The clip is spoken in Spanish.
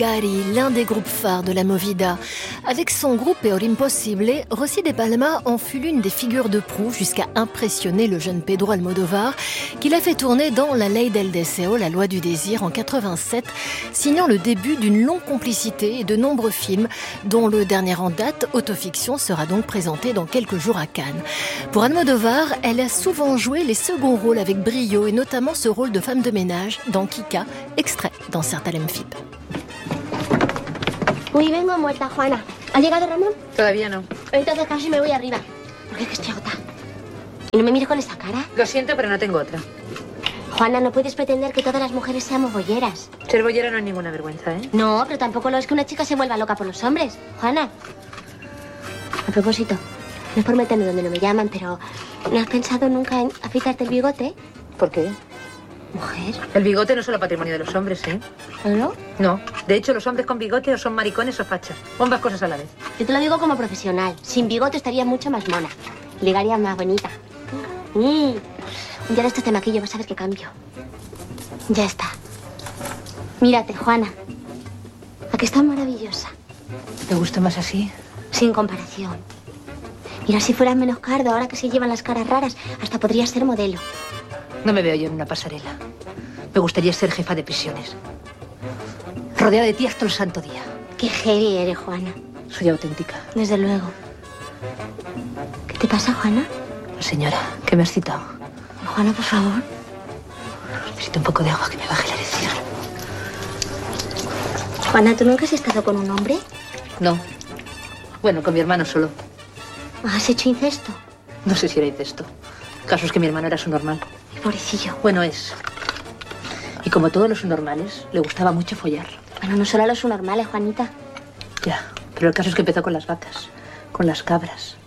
Gary, l'un des groupes phares de la Movida. Avec son groupe Peor Impossible, Rosy de Palma en fut l'une des figures de proue jusqu'à impressionner le jeune Pedro Almodóvar, qui l'a fait tourner dans La Ley del Deseo, la loi du désir, en 87, signant le début d'une longue complicité et de nombreux films, dont le dernier en date, Autofiction, sera donc présenté dans quelques jours à Cannes. Pour Almodóvar, elle a souvent joué les seconds rôles avec brio, et notamment ce rôle de femme de ménage dans Kika, extrait dans Certains Fib. Uy, vengo muerta, Juana. ¿Ha llegado Ramón? Todavía no. Entonces casi me voy arriba. Porque es que estoy agotada. Y no me mires con esa cara. Lo siento, pero no tengo otra. Juana, no puedes pretender que todas las mujeres seamos bolleras. Ser bollera no es ninguna vergüenza, ¿eh? No, pero tampoco lo es que una chica se vuelva loca por los hombres. Juana. A propósito, no es por meterme donde no me llaman, pero ¿no has pensado nunca en afeitarte el bigote? ¿Por qué? Mujer. El bigote no es solo patrimonio de los hombres, ¿eh? ¿No? No. De hecho, los hombres con bigote o son maricones o fachas. O ambas cosas a la vez. Yo te lo digo como profesional. Sin bigote estarías mucho más mona. Ligarías más bonita. Un día de estos te maquillo, vas a ver qué cambio. Ya está. Mírate, Juana. ¿A qué estás maravillosa? ¿Te gusta más así? Sin comparación. Mira, si fueras menos cardo, ahora que se llevan las caras raras, hasta podrías ser modelo. No me veo yo en una pasarela. Me gustaría ser jefa de prisiones. Rodeada de tías todo el santo día. Qué heavy eres, Juana. Soy auténtica. Desde luego. ¿Qué te pasa, Juana? La señora, que me has citado. Juana, por favor. Necesito un poco de agua que me baje la erección. Juana, ¿tú nunca has estado con un hombre? No. Bueno, con mi hermano solo. ¿Has hecho incesto? No sé si era incesto. El caso es que mi hermano era su normal. Pobrecillo. Bueno, es. Y como todos los subnormales, le gustaba mucho follar. Bueno, no solo a los subnormales, Juanita. Ya, pero el caso es que empezó con las vacas, con las cabras,